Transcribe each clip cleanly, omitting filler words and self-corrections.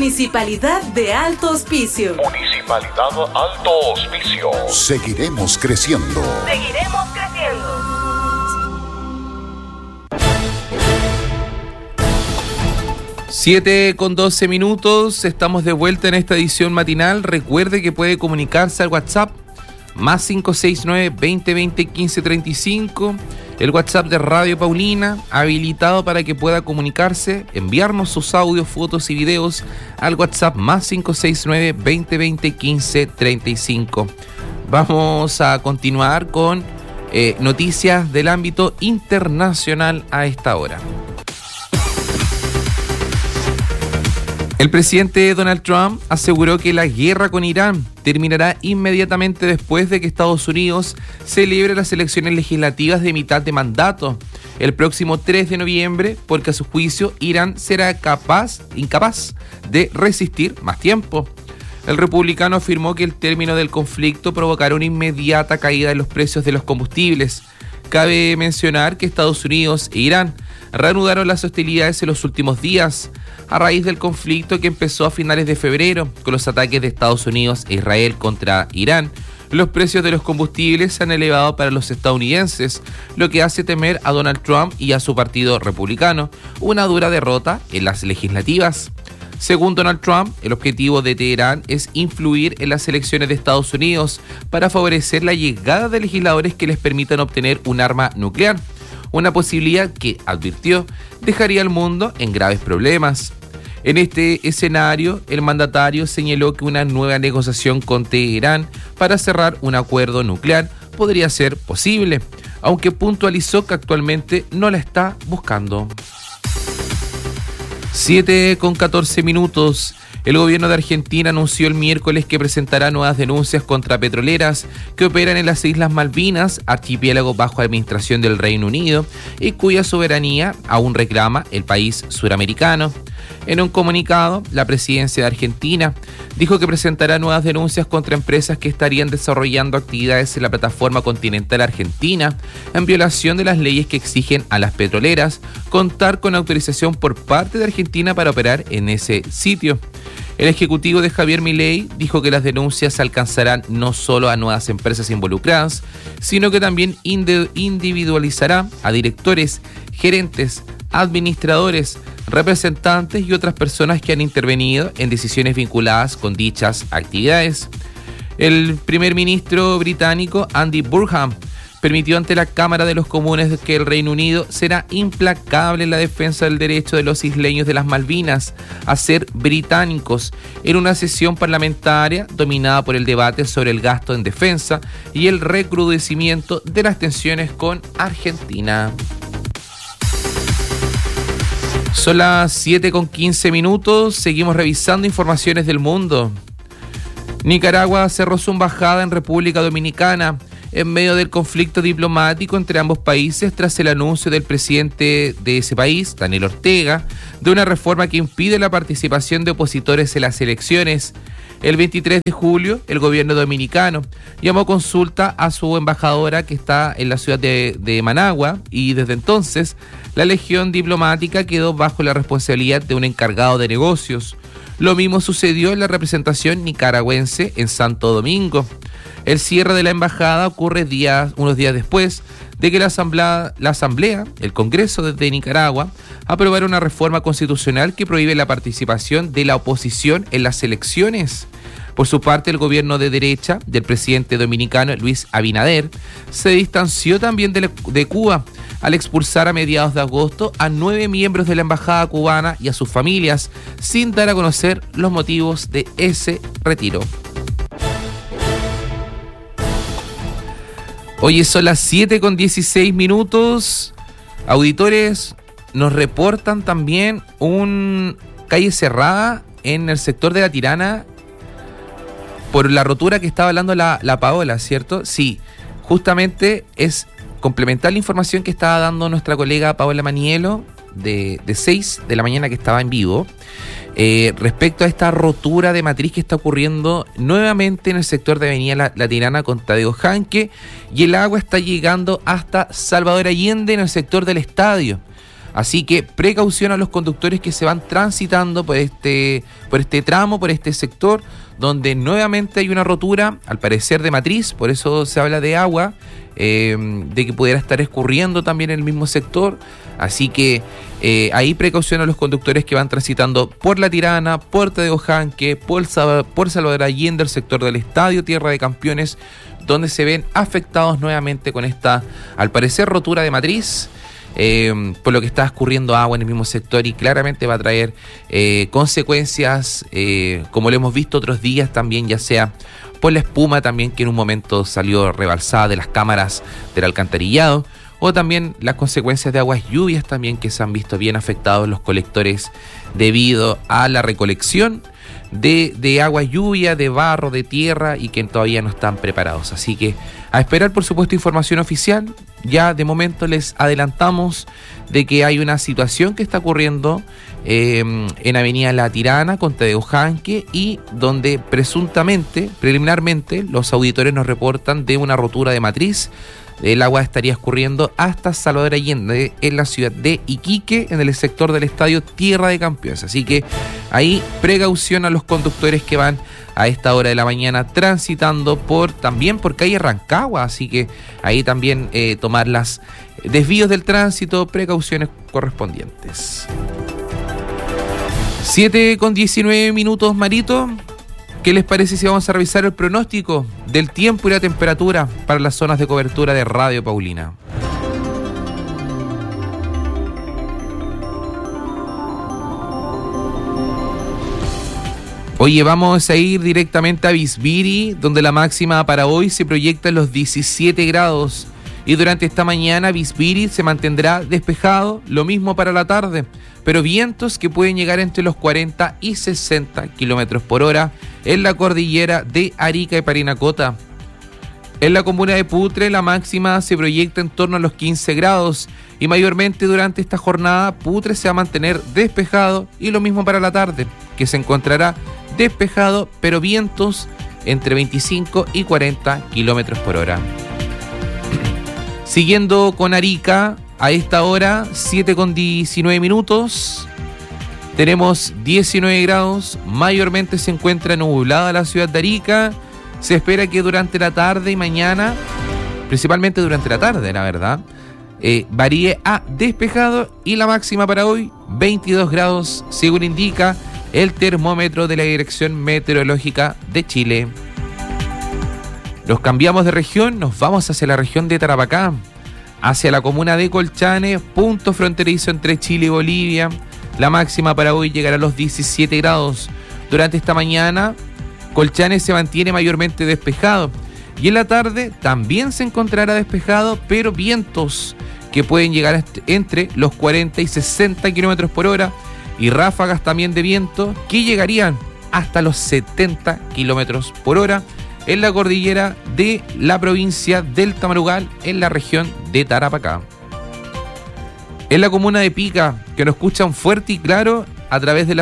Municipalidad de Alto Hospicio. Municipalidad Alto Hospicio. Seguiremos creciendo. Seguiremos creciendo. 7:12, estamos de vuelta en esta edición matinal. Recuerde que puede comunicarse al WhatsApp más 569-2020-1535, el WhatsApp de Radio Paulina, habilitado para que pueda comunicarse, enviarnos sus audios, fotos y videos al WhatsApp más 569-2020-1535. Vamos a continuar con noticias del ámbito internacional a esta hora. El presidente Donald Trump aseguró que la guerra con Irán terminará inmediatamente después de que Estados Unidos celebre las elecciones legislativas de mitad de mandato el próximo 3 de noviembre, porque a su juicio Irán será incapaz de resistir más tiempo. El republicano afirmó que el término del conflicto provocará una inmediata caída en los precios de los combustibles. Cabe mencionar que Estados Unidos e Irán reanudaron las hostilidades en los últimos días, a raíz del conflicto que empezó a finales de febrero con los ataques de Estados Unidos e Israel contra Irán. Los precios de los combustibles se han elevado para los estadounidenses, lo que hace temer a Donald Trump y a su partido republicano una dura derrota en las legislativas. Según Donald Trump, el objetivo de Teherán es influir en las elecciones de Estados Unidos para favorecer la llegada de legisladores que les permitan obtener un arma nuclear, una posibilidad que, advirtió, dejaría al mundo en graves problemas. En este escenario, el mandatario señaló que una nueva negociación con Teherán para cerrar un acuerdo nuclear podría ser posible, aunque puntualizó que actualmente no la está buscando. 7:14. El gobierno de Argentina anunció el miércoles que presentará nuevas denuncias contra petroleras que operan en las Islas Malvinas, archipiélago bajo administración del Reino Unido y cuya soberanía aún reclama el país suramericano. En un comunicado, la presidencia de Argentina dijo que presentará nuevas denuncias contra empresas que estarían desarrollando actividades en la plataforma continental argentina en violación de las leyes que exigen a las petroleras contar con autorización por parte de Argentina para operar en ese sitio. El ejecutivo de Javier Milei dijo que las denuncias alcanzarán no solo a nuevas empresas involucradas, sino que también individualizará a directores, gerentes, administradores, representantes y otras personas que han intervenido en decisiones vinculadas con dichas actividades. El primer ministro británico Andy Burnham permitió ante la Cámara de los Comunes que el Reino Unido será implacable en la defensa del derecho de los isleños de las Malvinas a ser británicos en una sesión parlamentaria dominada por el debate sobre el gasto en defensa y el recrudecimiento de las tensiones con Argentina. Son las 7:15, seguimos revisando informaciones del mundo. Nicaragua cerró su embajada en República Dominicana en medio del conflicto diplomático entre ambos países tras el anuncio del presidente de ese país, Daniel Ortega, de una reforma que impide la participación de opositores en las elecciones. El 23 de julio, el gobierno dominicano llamó consulta a su embajadora que está en la ciudad de Managua y desde entonces la legión diplomática quedó bajo la responsabilidad de un encargado de negocios. Lo mismo sucedió en la representación nicaragüense en Santo Domingo. El cierre de la embajada ocurre unos días después de que la Asamblea, el Congreso de Nicaragua, aprobara una reforma constitucional que prohíbe la participación de la oposición en las elecciones. Por su parte, el gobierno de derecha del presidente dominicano Luis Abinader se distanció también de Cuba al expulsar a mediados de agosto a 9 miembros de la embajada cubana y a sus familias, sin dar a conocer los motivos de ese retiro. Hoy son las 7:16. Auditores, nos reportan también una calle cerrada en el sector de La Tirana por la rotura que estaba hablando la Paola, ¿cierto? Sí, justamente es complementar la información que estaba dando nuestra colega Paola Maniello de 6 de la mañana que estaba en vivo. Respecto a esta rotura de matriz que está ocurriendo nuevamente en el sector de Avenida La Tirana con Tadeo Janque, y el agua está llegando hasta Salvador Allende en el sector del estadio. Así que precaución a los conductores que se van transitando por este tramo, por este sector, donde nuevamente hay una rotura, al parecer de matriz, por eso se habla de agua, de que pudiera estar escurriendo también en el mismo sector. Así que ahí precaución a los conductores que van transitando por La Tirana, por Tedeojanque, por Salvador Allende, el sector del Estadio Tierra de Campeones, donde se ven afectados nuevamente con esta, al parecer, rotura de matriz, por lo que está escurriendo agua en el mismo sector y claramente va a traer consecuencias, como lo hemos visto otros días también, ya sea por la espuma también que en un momento salió rebalsada de las cámaras del alcantarillado, o también las consecuencias de aguas lluvias también que se han visto bien afectados los colectores debido a la recolección de agua lluvia, de barro, de tierra y que todavía no están preparados. Así que a esperar, por supuesto, información oficial. Ya de momento les adelantamos de que hay una situación que está ocurriendo en Avenida La Tirana con Tedeojanque y donde preliminarmente, los auditores nos reportan de una rotura de matriz. El agua estaría escurriendo hasta Salvador Allende en la ciudad de Iquique, en el sector del Estadio Tierra de Campeones. Así que ahí precaución a los conductores que van a esta hora de la mañana transitando también por calle Rancagua. Así que ahí también tomar las desvíos del tránsito, precauciones correspondientes. 7:19, Marito. ¿Qué les parece si vamos a revisar el pronóstico del tiempo y la temperatura para las zonas de cobertura de Radio Paulina? Oye, vamos a ir directamente a Bisbiri, donde la máxima para hoy se proyecta en los 17 grados. Y durante esta mañana Bisbiri se mantendrá despejado, lo mismo para la tarde, pero vientos que pueden llegar entre los 40 y 60 kilómetros por hora en la cordillera de Arica y Parinacota. En la comuna de Putre la máxima se proyecta en torno a los 15 grados y mayormente durante esta jornada Putre se va a mantener despejado y lo mismo para la tarde, que se encontrará despejado pero vientos entre 25 y 40 kilómetros por hora. Siguiendo con Arica, a esta hora, 7:19, tenemos 19 grados, mayormente se encuentra nublada la ciudad de Arica, se espera que durante la tarde y mañana, principalmente durante la tarde, la verdad, varíe a despejado y la máxima para hoy, 22 grados, según indica el termómetro de la Dirección Meteorológica de Chile. Nos cambiamos de región, nos vamos hacia la región de Tarapacá, hacia la comuna de Colchane, punto fronterizo entre Chile y Bolivia. La máxima para hoy llegará a los 17 grados. Durante esta mañana, Colchane se mantiene mayormente despejado y en la tarde también se encontrará despejado, pero vientos que pueden llegar entre los 40 y 60 kilómetros por hora y ráfagas también de viento que llegarían hasta los 70 kilómetros por hora en la cordillera de la provincia del Tamarugal, en la región de Tarapacá. En la comuna de Pica, que nos escuchan fuerte y claro a través de la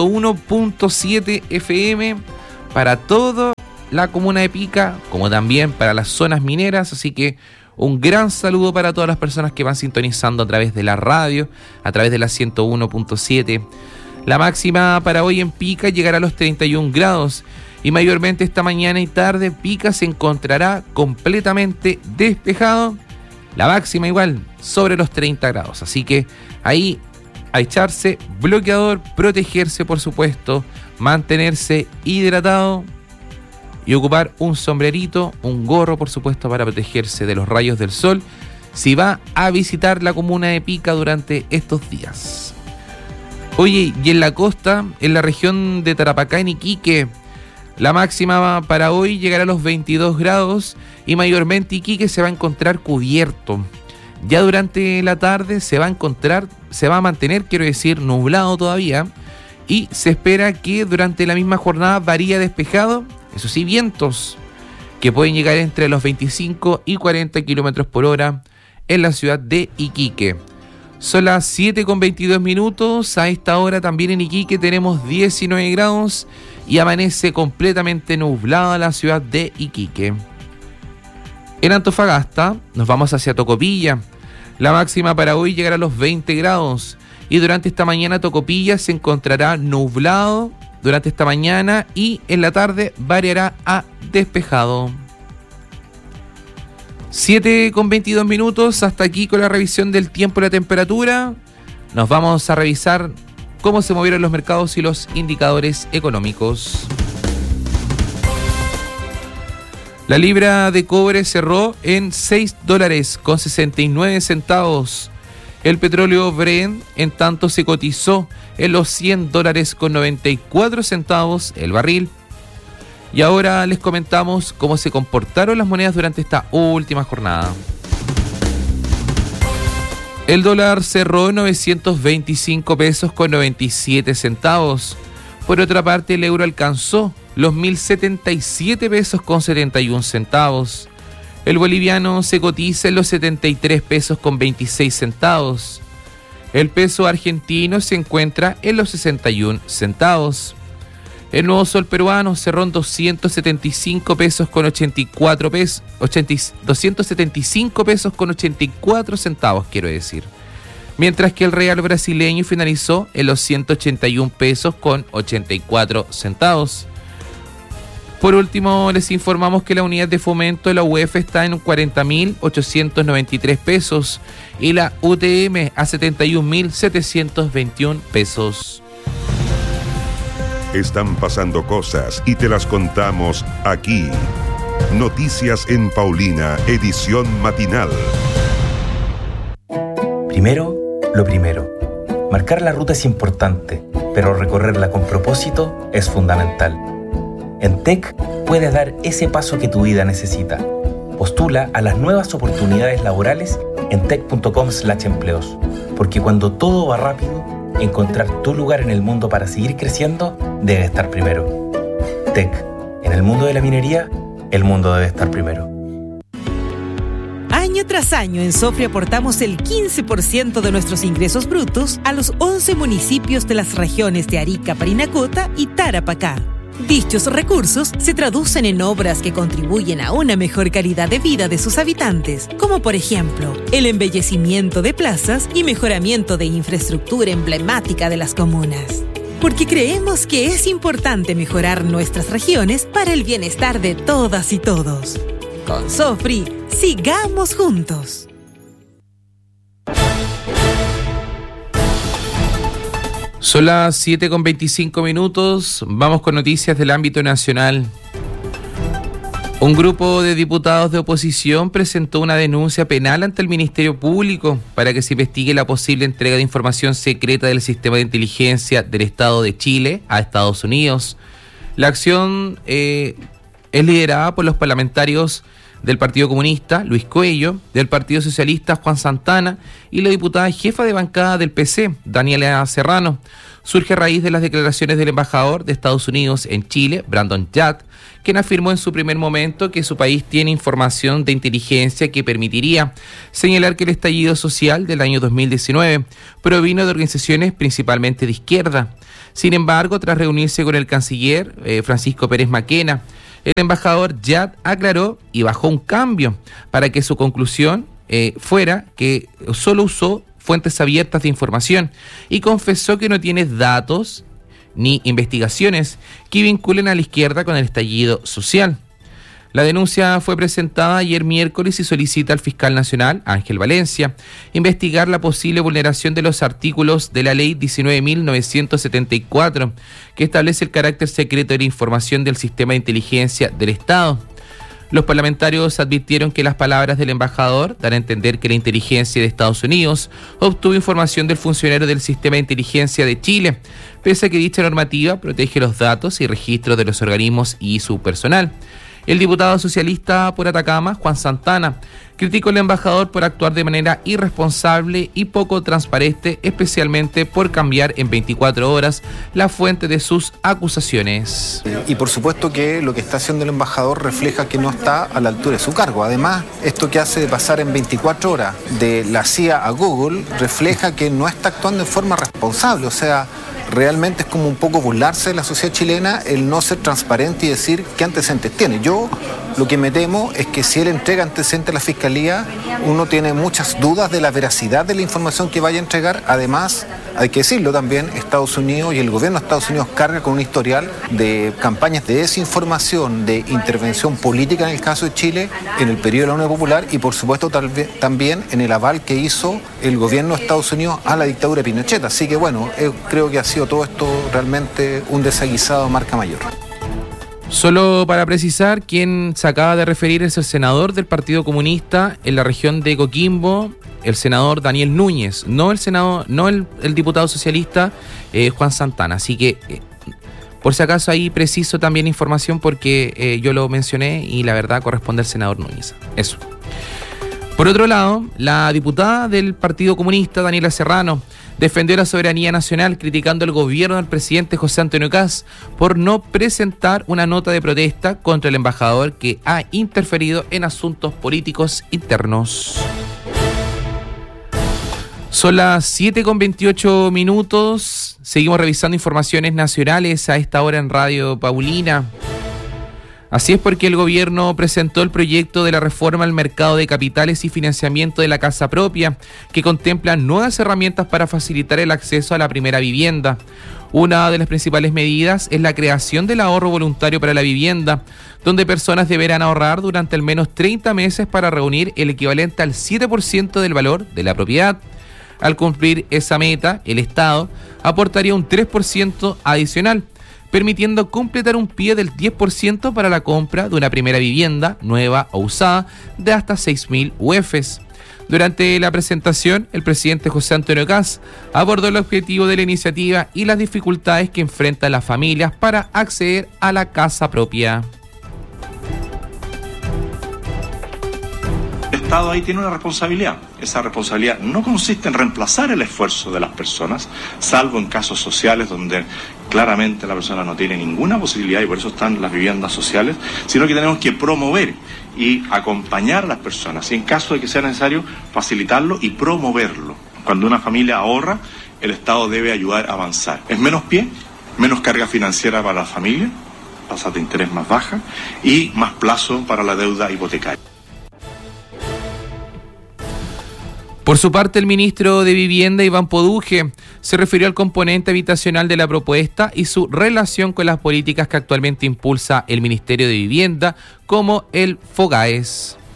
101.7 FM para toda la comuna de Pica, como también para las zonas mineras, así que un gran saludo para todas las personas que van sintonizando a través de la radio, a través de la 101.7. La máxima para hoy en Pica llegará a los 31 grados y mayormente esta mañana y tarde Pica se encontrará completamente despejado. La máxima igual sobre los 30 grados, así que ahí a echarse bloqueador, protegerse por supuesto, mantenerse hidratado y ocupar un sombrerito, un gorro por supuesto para protegerse de los rayos del sol si va a visitar la comuna de Pica durante estos días. Oye, y en la costa, en la región de Tarapacá, en Iquique, la máxima para hoy llegará a los 22 grados y mayormente Iquique se va a encontrar cubierto. Ya durante la tarde se va a mantener, nublado todavía y se espera que durante la misma jornada varía despejado, eso sí, vientos que pueden llegar entre los 25 y 40 kilómetros por hora en la ciudad de Iquique. Son las 7:22, a esta hora también en Iquique tenemos 19 grados y amanece completamente nublada la ciudad de Iquique. En Antofagasta nos vamos hacia Tocopilla. La máxima para hoy llegará a los 20 grados y durante esta mañana Tocopilla se encontrará nublado durante esta mañana y en la tarde variará a despejado. 7:22, hasta aquí con la revisión del tiempo y la temperatura. Nos vamos a revisar cómo se movieron los mercados y los indicadores económicos. La libra de cobre cerró en $6.69. El petróleo Brent, en tanto, se cotizó en los $100.94 el barril. Y ahora les comentamos cómo se comportaron las monedas durante esta última jornada. El dólar cerró en 925 pesos con 97 centavos. Por otra parte, el euro alcanzó los 1.077 pesos con 71 centavos. El boliviano se cotiza en los 73 pesos con 26 centavos. El peso argentino se encuentra en los 61 centavos. El nuevo sol peruano cerró en 275 pesos con 84 pesos, 275 pesos con 84 centavos, quiero decir. Mientras que el real brasileño finalizó en los 181 pesos con 84 centavos. Por último, les informamos que la unidad de fomento de la UEF está en 40.893 pesos y la UTM a 71.721 pesos. Están pasando cosas y te las contamos aquí. Noticias en Paulina, edición matinal. Primero, lo primero. Marcar la ruta es importante, pero recorrerla con propósito es fundamental. En TEC puedes dar ese paso que tu vida necesita. Postula a las nuevas oportunidades laborales en tec.com/empleos, porque cuando todo va rápido, encontrar tu lugar en el mundo para seguir creciendo debe estar primero. TEC, en el mundo de la minería, el mundo debe estar primero. Año tras año en Sofri aportamos el 15% de nuestros ingresos brutos a los 11 municipios de las regiones de Arica, Parinacota y Tarapacá. Dichos recursos se traducen en obras que contribuyen a una mejor calidad de vida de sus habitantes, como por ejemplo, el embellecimiento de plazas y mejoramiento de infraestructura emblemática de las comunas. Porque creemos que es importante mejorar nuestras regiones para el bienestar de todas y todos. Con Sofri, sigamos juntos. Son las 7:25. Vamos con noticias del ámbito nacional. Un grupo de diputados de oposición presentó una denuncia penal ante el Ministerio Público para que se investigue la posible entrega de información secreta del sistema de inteligencia del Estado de Chile a Estados Unidos. La acción es liderada por los parlamentarios del Partido Comunista, Luis Coello, del Partido Socialista, Juan Santana, y la diputada jefa de bancada del PC, Daniela Serrano. Surge a raíz de las declaraciones del embajador de Estados Unidos en Chile, Brandon Yat, quien afirmó en su primer momento que su país tiene información de inteligencia que permitiría señalar que el estallido social del año 2019 provino de organizaciones principalmente de izquierda. Sin embargo, tras reunirse con el canciller Francisco Pérez Maquena, el embajador Yat aclaró y bajó un cambio para que su conclusión fuera que solo usó fuentes abiertas de información y confesó que no tiene datos ni investigaciones que vinculen a la izquierda con el estallido social. La denuncia fue presentada ayer miércoles y solicita al fiscal nacional, Ángel Valencia, investigar la posible vulneración de los artículos de la ley 19.974, que establece el carácter secreto de la información del sistema de inteligencia del Estado. Los parlamentarios advirtieron que las palabras del embajador dan a entender que la inteligencia de Estados Unidos obtuvo información del funcionario del sistema de inteligencia de Chile, pese a que dicha normativa protege los datos y registros de los organismos y su personal. El diputado socialista por Atacama, Juan Santana, criticó al embajador por actuar de manera irresponsable y poco transparente, especialmente por cambiar en 24 horas la fuente de sus acusaciones. Y por supuesto que lo que está haciendo el embajador refleja que no está a la altura de su cargo. Además, esto que hace de pasar en 24 horas de la CIA a Google refleja que no está actuando en forma responsable. O sea, realmente es como un poco burlarse de la sociedad chilena el no ser transparente y decir qué antecedentes tiene. Yo Lo que me temo es que si él entrega antecedentes a la Fiscalía, uno tiene muchas dudas de la veracidad de la información que vaya a entregar. Además, hay que decirlo también, Estados Unidos y el gobierno de Estados Unidos carga con un historial de campañas de desinformación, de intervención política en el caso de Chile, en el periodo de la Unión Popular y por supuesto también en el aval que hizo el gobierno de Estados Unidos a la dictadura de Pinochet. Así que bueno, creo que ha sido todo esto realmente un desaguisado marca mayor. Solo para precisar, quien se acaba de referir es el senador del Partido Comunista en la región de Coquimbo, el senador Daniel Núñez, no el diputado socialista Juan Santana. Así que, por si acaso, ahí preciso también información porque yo lo mencioné y la verdad corresponde al senador Núñez. Eso. Por otro lado, la diputada del Partido Comunista, Daniela Serrano, defendió la soberanía nacional criticando al gobierno del presidente José Antonio Kast por no presentar una nota de protesta contra el embajador que ha interferido en asuntos políticos internos. Son las 7:28. Seguimos revisando informaciones nacionales a esta hora en Radio Paulina. Así es porque el gobierno presentó el proyecto de la reforma al mercado de capitales y financiamiento de la casa propia, que contempla nuevas herramientas para facilitar el acceso a la primera vivienda. Una de las principales medidas es la creación del ahorro voluntario para la vivienda, donde personas deberán ahorrar durante al menos 30 meses para reunir el equivalente al 7% del valor de la propiedad. Al cumplir esa meta, el Estado aportaría un 3% adicional, permitiendo completar un pie del 10% para la compra de una primera vivienda, nueva o usada, de hasta 6.000 UFs. Durante la presentación, el presidente José Antonio Kast abordó el objetivo de la iniciativa y las dificultades que enfrentan las familias para acceder a la casa propia. El Estado ahí tiene una responsabilidad. Esa responsabilidad no consiste en reemplazar el esfuerzo de las personas, salvo en casos sociales donde claramente la persona no tiene ninguna posibilidad y por eso están las viviendas sociales, sino que tenemos que promover y acompañar a las personas y en caso de que sea necesario facilitarlo y promoverlo. Cuando una familia ahorra, el Estado debe ayudar a avanzar. Es menos pie, menos carga financiera para la familia, tasas de interés más bajas y más plazo para la deuda hipotecaria. Por su parte, el ministro de Vivienda, Iván Poduje, se refirió al componente habitacional de la propuesta y su relación con las políticas que actualmente impulsa el Ministerio de Vivienda, como el FOGAES.